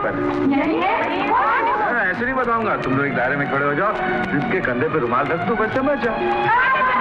पर। ऐसे नहीं बताऊंगा, तुम लोग एक दायरे में खड़े हो जाओ, जिसके कंधे पे रुमाल रख दो, बच्चा बच्चा।